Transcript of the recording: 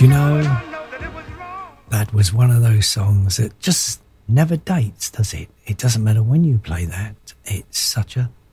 you know, that was one of those songs that just never dates, does it? It doesn't matter when you play that. It's such a